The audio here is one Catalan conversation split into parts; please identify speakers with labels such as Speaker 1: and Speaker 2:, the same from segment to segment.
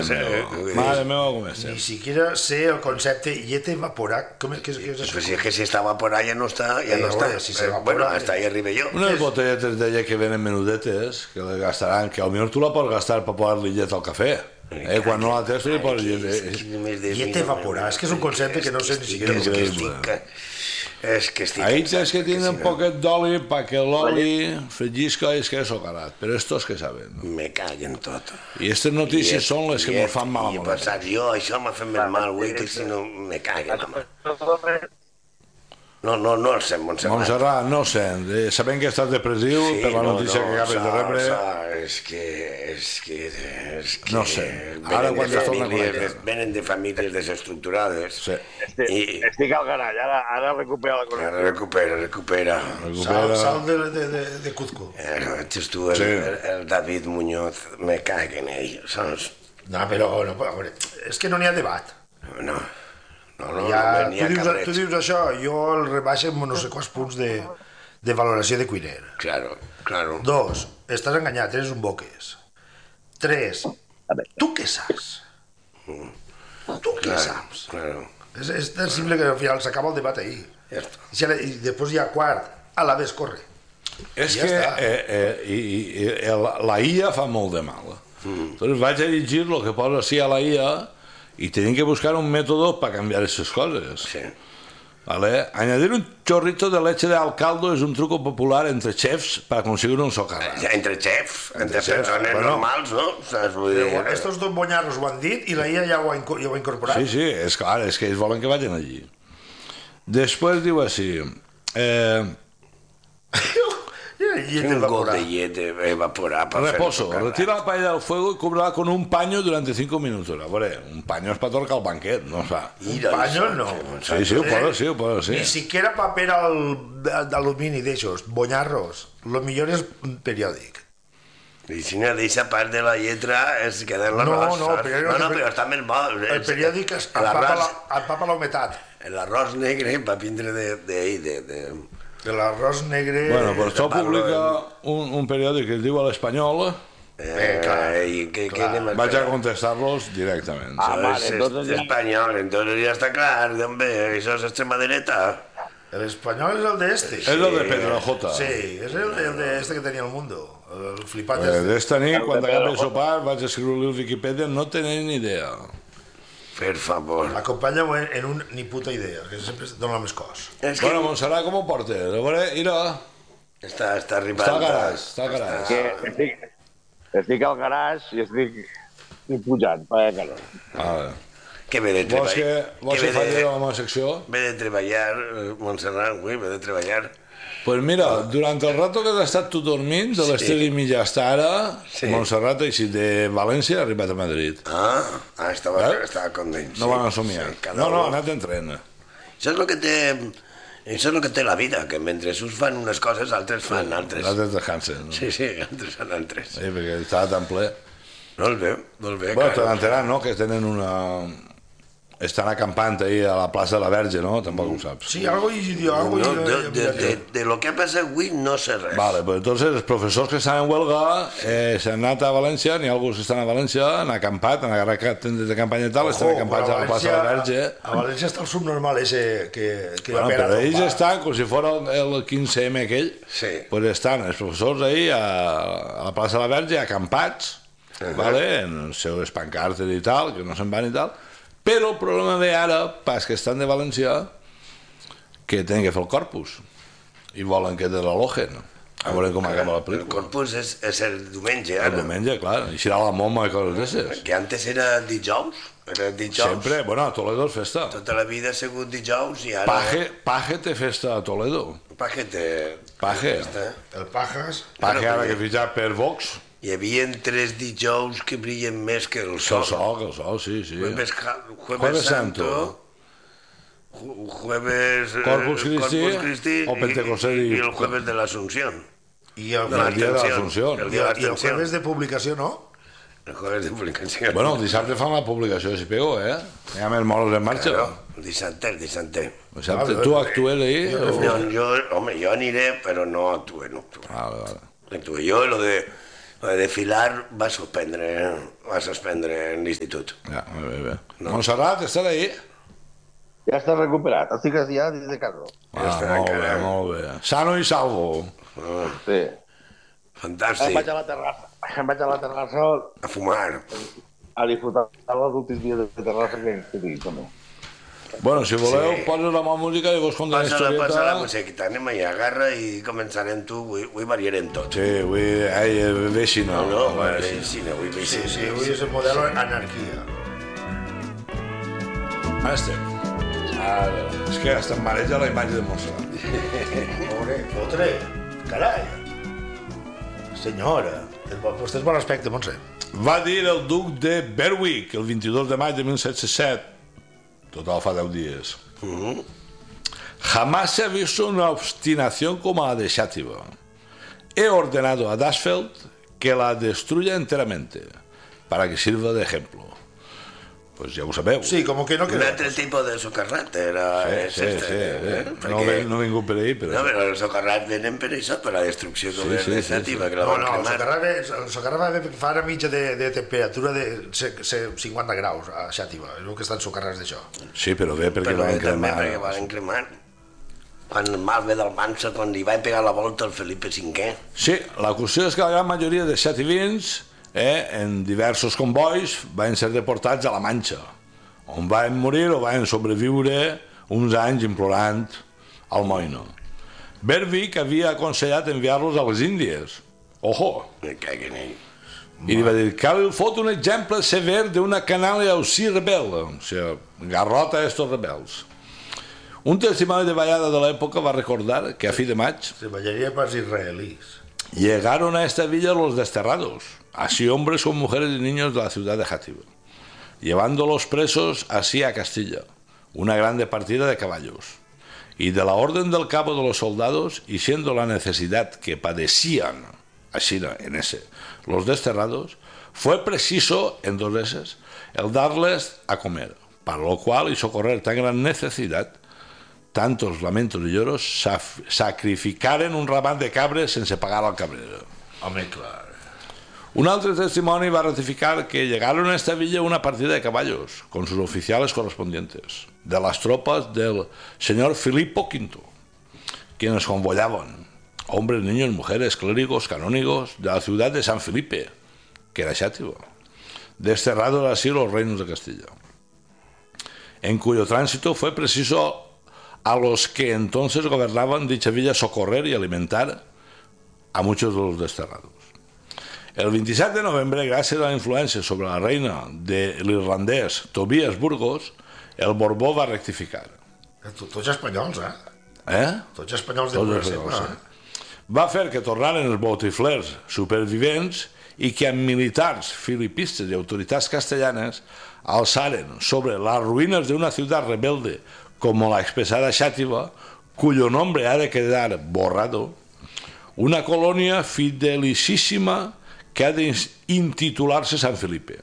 Speaker 1: Madre meva, com estem.
Speaker 2: Ni siquiera sé el concepte llet evaporat. ¿Qué es eso?
Speaker 3: Pues si es que si está evaporada ya no está, ya no está.
Speaker 2: Si se evapora,
Speaker 3: Bueno, hasta ahí arriba yo.
Speaker 1: Unes botelletes de llet que venen menudetes, que le gastaran, que potser tu la pots gastar per posar-li llet al cafè. Quan no la tens, tu li poses llet.
Speaker 2: Llet evaporat, és que és un concepte que no sé ni siquiera
Speaker 3: És que estic...
Speaker 1: Ahí tens que tindre un poquet d'oli perquè l'oli fregisca i es queda socarat. Però estos que saben, no?
Speaker 3: Me caguen tot.
Speaker 1: I aquestes notícies són les que ens fan mal a
Speaker 3: I he pensat jo, això m'ha fet més mal, güey, que si no me caguen, home. No el sé, Montserrat.
Speaker 1: Montserrat, no sé, sabem que estàs depressiu per la notícia que acabes de rebre.
Speaker 3: És que...
Speaker 1: No sé, ara quan es torna a connectar.
Speaker 3: Venen de famílies desestructurades.
Speaker 1: Sí.
Speaker 4: Estic al garall, ara recupera la connexió.
Speaker 3: Recupera.
Speaker 2: Sal de Cuzco.
Speaker 3: Ets tu, el David Muñoz, me caguen ell, saps?
Speaker 2: No, però, és que no n'hi ha debat.
Speaker 3: No.
Speaker 2: Tu dius això, jo el rebaixo amb no sé quants punts de valoració de cuiner.
Speaker 3: Claro.
Speaker 2: 2, estàs enganyat, eres un boques. 3, tu què saps? Tu què saps?
Speaker 3: Claro.
Speaker 2: És tan simple que al final s'acaba el debat ahir. I després hi ha quart, a la vez corre.
Speaker 1: És que la IA fa molt de mal. Entonces vaig a llegir lo que posa així a la IA y tienen que buscar un método para cambiar esas cosas.
Speaker 3: Sí.
Speaker 1: ¿Vale? Añadir un chorrito de leche de alcaldo es un truco popular entre chefs para conseguir un socarrat.
Speaker 3: Entre chefs, entre persones normals, no? Saps?
Speaker 2: Estos dos bonyarros ho han dit i la IA ja ho ha incorporat.
Speaker 1: Sí, és clar, és que ells volen que vagin allí. Després diu així...
Speaker 3: Un gol de llet evaporar.
Speaker 1: Reposo, retira la paella del fuego y cúbrela con un paño durante 5 minutos. A veure, un paño és per torcar el banquet, no fa.
Speaker 2: Un paño no.
Speaker 1: Sí, ho posa, sí.
Speaker 2: Ni siquiera paper d'alumini d'aixos, bonyarros. Lo millor és periòdic.
Speaker 3: I si no deixa part de la lletra es queda en l'arròs.
Speaker 2: No,
Speaker 3: però està més bo.
Speaker 2: El periòdic empapa la humetat.
Speaker 3: L'arròs negre va vindre de
Speaker 2: l'arròs negre...
Speaker 1: Bueno, pues això publica un periòdic que es diu l'Espanyol. Vaig a contestar-los directament.
Speaker 3: Espanyol, entonces ya está claro, hombre, eso es extrema derecha.
Speaker 2: El español es el de este.
Speaker 1: Es el de Pedro J.
Speaker 2: Sí, es el de este que tenía el mundo. El flipat
Speaker 1: d'esta nit, quan acabi de sopar, vaig a escriure-li al Wikipedia, no tenen ni idea.
Speaker 3: Per favor.
Speaker 2: Acompanya'm en un ni puta idea, que sempre dona més cos.
Speaker 1: Bueno, Montserrat, com ho portes? A veure, mira.
Speaker 3: Està arribant.
Speaker 1: Està al garàs.
Speaker 4: Estic al garàs i estic pujant, per calor.
Speaker 3: Que ve de treballar.
Speaker 1: Vols que faci la meva secció?
Speaker 3: Ve de treballar, Montserrat, güey, ve de treballar.
Speaker 1: Pues mira, durant el rato que has estat tu dormint, de les 3:30 hasta ara, Montserrat, així de València, ha arribat a Madrid.
Speaker 3: Estava content.
Speaker 1: No van a somiar. No, ha anat en tren.
Speaker 3: Això és el que té la vida, que mentre uns fan unes coses, altres fan altres.
Speaker 1: Altres descansen.
Speaker 3: Sí, altres fan altres.
Speaker 1: Sí, perquè estava tan ple.
Speaker 3: Molt bé.
Speaker 1: Bueno, t'han enterat, no?, que tenen una... Estan acampant ahí a la plaça de la Verge, ¿no? Tampoc ho saps.
Speaker 2: Sí, algo
Speaker 3: de lo que ha passat avui no sé res.
Speaker 1: Vale, pues entonces els professors que estan en huelga s'han anat a València, n'hi ha alguns que estan a València, han acampat, han agarrat tendes de campanya i tal, estan acampats a la plaça de la Verge.
Speaker 2: A València està el subnormal ese que
Speaker 1: bueno, però ells estan, com si fos el 15M aquell, pues estan els professors ahí a la plaça de la Verge, acampats, vale, en els seus pancartes i tal, que no se'n van i tal. Però el problema ve ara, pas que estan de València, que tenen que fer el corpus i volen que te l'alojen. A veure com acaba la pel·lícula.
Speaker 3: El corpus és el diumenge, ara.
Speaker 1: El diumenge, clar, i serà la moma i coses d'aixes.
Speaker 3: Que antes era dijous.
Speaker 1: Sempre, bueno, a Toledo és festa.
Speaker 3: Tota la vida ha sigut dijous i ara...
Speaker 1: Paje té festa a Toledo.
Speaker 3: Paje té...
Speaker 1: Paje.
Speaker 2: El Pajas.
Speaker 1: Paje ara que fitxat per Vox.
Speaker 3: Hi havia 3 dijous que brillen més que el sol.
Speaker 1: Que el sol, sí.
Speaker 3: Jueves Santo, Jueves
Speaker 1: Corpus Christi
Speaker 3: o
Speaker 1: Pentecostés
Speaker 3: i el Jueves de l'Assumpción.
Speaker 2: I el
Speaker 1: dia de l'Assumpción.
Speaker 2: I el Jueves de publicació, no?
Speaker 3: El Jueves de publicació.
Speaker 1: Bueno, el dissabte fan la publicació, si pego, eh? Hi ha més moros en marxa.
Speaker 3: El dissabte.
Speaker 1: Tu actues ahí?
Speaker 3: Jo aniré, però no actue.
Speaker 1: Vale.
Speaker 3: Actue jo, lo de... De filar va suspendre l'institut.
Speaker 1: Ja, bé. Montserrat, estàs ahí?
Speaker 4: Ja està recuperat, estic ja dins de casa.
Speaker 1: Molt bé. Sano i salvo.
Speaker 4: Sí.
Speaker 3: Fantàstic.
Speaker 4: Em vaig a la terrassa
Speaker 3: a fumar.
Speaker 4: A disfrutar els últims dies de terrassa que tinc, també.
Speaker 1: Bueno, si voleu, posa la meva música i vos contar la historieta.
Speaker 3: Posa la musiquita, anem allà, agarra i començarem tu, avui variarem tot.
Speaker 1: Sí, avui, ve si no.
Speaker 3: Avui
Speaker 2: Sí, avui és el model anarquia.
Speaker 1: Ara estem. És que hasta em mareja la imatge de Montserrat.
Speaker 2: Fotre, carai. Senyora, vostè és bon aspecte, Montse.
Speaker 1: Va dir el duc de Berwick el 22 de maig de 1707, total fa 10 días. Jamás se ha visto una obstinación como la de Xàtiva. He ordenado a Dasfeld que la destruya enteramente, para que sirva de ejemplo. Pues ja ho sabeu.
Speaker 2: Sí, com que no queremos.
Speaker 3: Un altre tipus de socarrat era...
Speaker 1: Sí. No he vingut per ahir, però...
Speaker 3: No, però els socarrats venen per això, per la destrucció de Xàtiva, que la van cremar.
Speaker 2: El socarrat va fa una mitja de temperatura de 50 graus a Xàtiva, és el que estan socarrats d'això.
Speaker 1: Sí, però bé perquè la van cremar.
Speaker 3: Perquè la van cremar. Quan mal ve d'Almansa, quan li va pegar la volta al Felipe V.
Speaker 1: Sí, la qüestió és que la gran majoria de xativins en diversos convois van ser deportats a la Manxa, on van morir o van sobreviure uns anys implorant almoina. Berwick havia aconsellat enviar-los a les Índies. Ojo! I li va dir, cal fot un exemple sever d'una canalla aussi rebel, o sigui, garrota a estos rebels. Un testimoni de ballada de l'època va recordar que a fi de maig
Speaker 2: se ballaria pels israelís.
Speaker 1: Llegaron a esta villa los desterrados, así hombres como mujeres y niños de la ciudad de Játiva, llevándolos presos así a Castilla, una grande partida de caballos. Y de la orden del cabo de los soldados, y siendo la necesidad que padecían, así en ese, los desterrados, fue preciso, en 2 veces, el darles a comer, para lo cual, y socorrer tan gran necesidad, tantos lamentos y lloros, sacrificaren un ramat de cabres sense pagar al cabrero.
Speaker 2: Home, clar.
Speaker 1: Un altre testimoni va ratificar que llegaron a esta villa una partida de caballos, con sus oficiales correspondientes, de las tropas del señor Filippo V, quienes convoyaban, hombres, niños, mujeres, clérigos, canónigos, de la ciudad de San Felipe, que era Xàtiva, desterrados así los reinos de Castilla, en cuyo tránsito fue preciso a los que entonces gobernaban dicha villa socorrer y alimentar a muchos de los desterrados. El 27 de noviembre, gracias a la influencia sobre la reina del irlandès Tobias Burgos, el Borbó va rectificar.
Speaker 2: Tots espanyols, Tots espanyols de pura cepa,
Speaker 1: Va fer que tornaren els botiflers supervivents i que amb militars filipistes i autoritats castellanes alçaren sobre las ruïnes d'una ciutat rebelde como la expresada Xàtiva, cuyo nombre ha de quedar borrado, una colonia fidelicísima que ha de intitular-se San Felipe.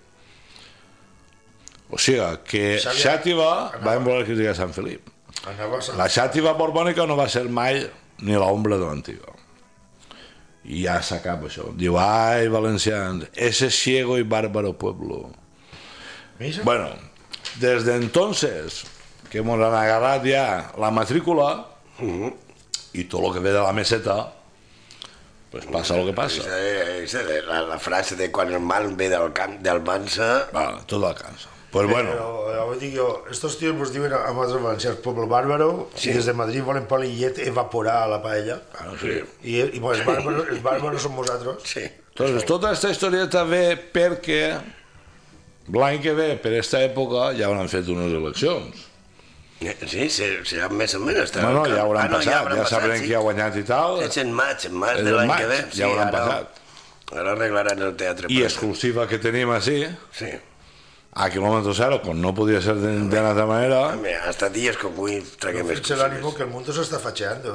Speaker 1: O sigui, que Xàtiva va voler criticar Sant Felip. La Xàtiva borbònica no va ser mai ni l'ombra de l'antiga. I ja s'acaba això. Diu, ai, valencians, ese ciego y bárbaro pueblo. Bueno, desde entonces que hemos agarrat ja la matrícula i tot el que ve de la meseta, pues passa el que passa.
Speaker 3: La frase de quan el mal ve del camp d'Almansa...
Speaker 1: Tot alcança. Pues bueno.
Speaker 2: Però dic jo, estos tíos pues diuen a els valencians pueblo bárbaro i des de Madrid volen per l'illet evaporar la paella. I els bàrbaros som nosaltres.
Speaker 3: Sí.
Speaker 1: Entonces, tota aquesta historieta ve perquè l'any que ve, per aquesta època, ja hauran fet unes eleccions.
Speaker 3: Sí, serà més o menys.
Speaker 1: No, ja hauran passat, ja sabrem qui ha guanyat i tal.
Speaker 3: És en maig de l'any que ve.
Speaker 1: Ja hauran passat.
Speaker 3: Ara arreglaran el teatre.
Speaker 1: I exclusiva que tenim així,
Speaker 3: sí,
Speaker 1: a quilòmetre zero, com no podia ser de altra manera.
Speaker 3: Hasta dies com avui traguem més
Speaker 2: coses. L'ànimo que el mundo s'està facheando,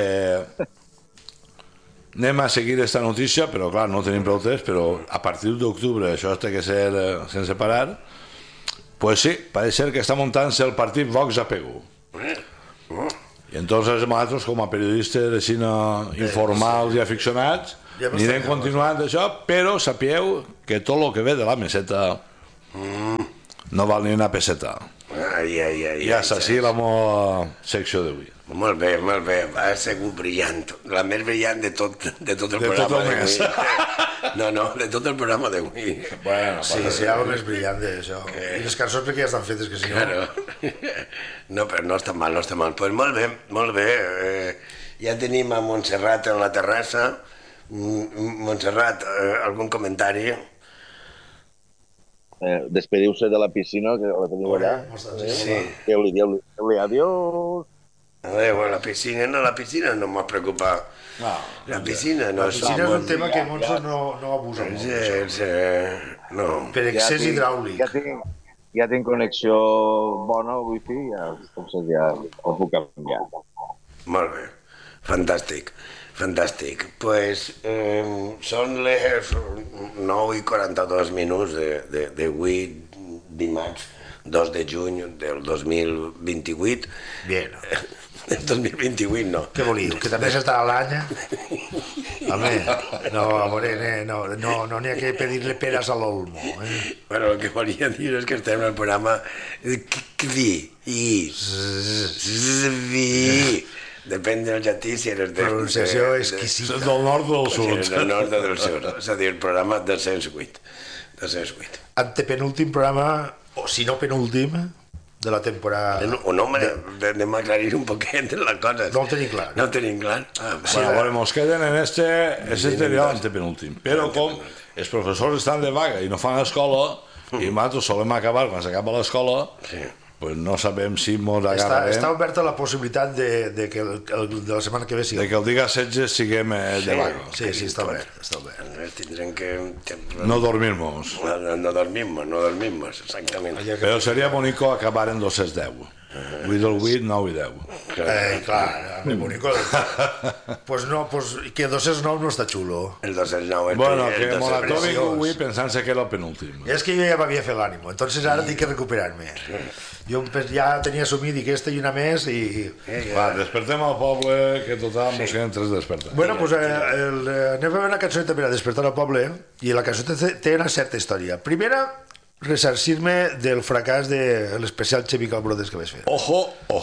Speaker 1: Anem a seguir esta notícia, però clar, no tenim prou temps, però a partir d'octubre això té que ser sense parar. Pues sí, parece ser que está montándose el partit Vox Apego. Y entonces nosotros, como a periodistas de cine informals y aficionats, anirem continuant això, però sapieu que tot el que ve de la meseta no val ni una peseta. I hasta així la meva secció d'avui.
Speaker 3: Molt bé, ha sigut brillant, la més brillant de tot el programa d'avui. No, de tot el programa d'avui.
Speaker 2: Sí, serà el més brillant d'això. I les cançons perquè ja estan fetes, que si no...
Speaker 3: No, però no està mal. Pues molt bé. Ja tenim a Montserrat en la terrassa. Montserrat, algun comentari?
Speaker 4: Despediu-se de la piscina, que la teniu allà.
Speaker 3: Sí.
Speaker 4: Dieu-li adiós.
Speaker 3: Adéu, la piscina no m'ha preocupat. La piscina
Speaker 2: és un tema que Montse no abusa molt.
Speaker 3: No.
Speaker 2: Per excés hidràulic.
Speaker 4: Ja tinc connexió bona al wifi, ja ho puc canviar.
Speaker 3: Molt bé, fantàstic. Pues són les 9:42 d'avui, dimarts 2 de juny del 2028.
Speaker 2: Bien.
Speaker 3: El 2028 no.
Speaker 2: Què voliu? Que també s'està a l'any? Home, no n'hi ha que pedir-li peres a l'olmo.
Speaker 3: Bueno, el que volia dir és que estem en el programa depèn del llatí si eres de...
Speaker 2: Pronunciació exquisita.
Speaker 1: Del nord o del sud.
Speaker 3: Del nord o del sud. És a dir, el programa 208.
Speaker 2: Antepenúltim programa, o si no penúltim, de la temporada...
Speaker 3: No, anem a aclarir un poquet la cosa.
Speaker 2: No ho tenim clar.
Speaker 3: No ho tenim clar?
Speaker 1: Bueno, nos queden en este seria l'antepenúltim. Però com els professors estan de vaga i no fan escola, i nosaltres solem acabar quan s'acaba l'escola, pues no sabem si mos agarrarem...
Speaker 2: Està oberta la possibilitat de que de la setmana que ve sigui...
Speaker 1: De que el dia 16 siguem de vaga.
Speaker 2: Sí, està obert.
Speaker 3: Tindrem que...
Speaker 1: No dormir-nos.
Speaker 3: No dormir-nos, exactament.
Speaker 1: Però seria bonico acabar en 210. 8 del 8, 9 i 10.
Speaker 2: Clar, bonico. Pues no, que 209 no està xulo.
Speaker 3: El 209
Speaker 1: Bueno, que Molatòvic avui pensant-se que era el penúltim.
Speaker 2: És que jo ja m'havia fet l'ànimo, entonces ara tinc que recuperar-me. Jo ja tenia assumit i aquesta i una més i...
Speaker 1: Va, despertem al poble, que total mos queden 3 despertats.
Speaker 2: Bueno, pues anem a veure una cançoneta per a despertar al poble i la cançoneta té una certa història. Primera, ressarcir-me del fracàs de l'especial Chemical Brothers que vaig fer.
Speaker 1: Ojo.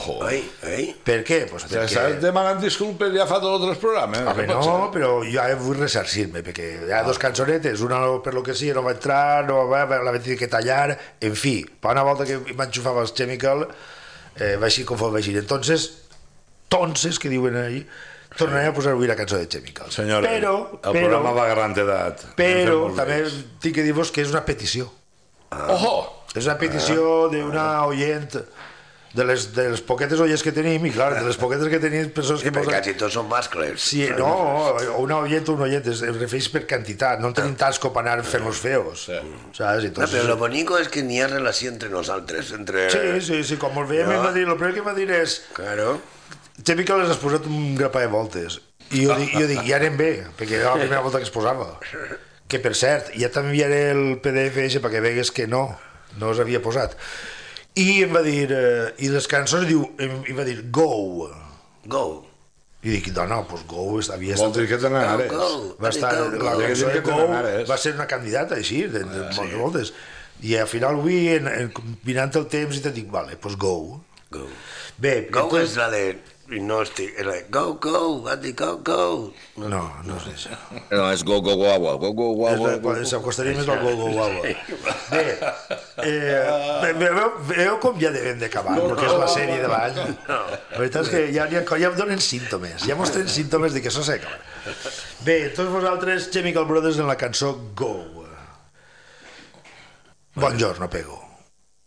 Speaker 2: Per què? Pues perquè...
Speaker 1: Estàs demanant disculpes ja fa tots els programes.
Speaker 2: No, però jo vull ressarcir-me, perquè hi ha 2 cançonetes, una per lo que sigui no va entrar, la vaig dir que tallar, en fi, per una volta que m'enxufava els Chemical, va així com vaig dir. Entonces, que diuen ahí, tornaré a posar avui la cançó de Chemical.
Speaker 1: Senyor, el programa va gran edat.
Speaker 2: Però també tinc que dir-vos que és una petició.
Speaker 1: Ojo!
Speaker 2: És una petició d'una oient, de les poquetes oients que tenim, i clar, de les poquetes que tenim persones que
Speaker 3: posen... Quasi tots són mascles.
Speaker 2: Sí, no, una oient o un oient, es refereix per quantitat, no en tenim tants com anar fent-los feos. Saps?
Speaker 3: Però lo bonico és que n'hi ha relació entre nosaltres, entre...
Speaker 2: Sí, com el veiem, el primer que va dir és...
Speaker 3: Claro.
Speaker 2: Chemical les has posat un grapà de voltes. I jo dic, ja anem bé, perquè era la primera volta que es posava. Que, per cert, ja t'enviaré el PDF perquè vegues que no us havia posat. I em va dir, i les cançons, i va dir, go. I dic, no, doncs Go havia estat...
Speaker 1: Vol dir que te n'anares.
Speaker 2: La cançó de Go va ser una candidata així, de moltes voltes. I al final avui, mirant el temps, i te dic, vale, doncs Go. Bé,
Speaker 3: Go és la de... No estic... Go,
Speaker 2: no és això.
Speaker 4: No, és go,
Speaker 2: s'acostaria més al go. Bé, veieu com ja devem d'acabar, perquè és la sèrie de l'any. La veritat és que ja em donen símptomes, ja mostren símptomes de que això s'ha d'acabar. Bé, tots vosaltres, Chemical Brothers en la cançó Go. Buongiorno, Pego.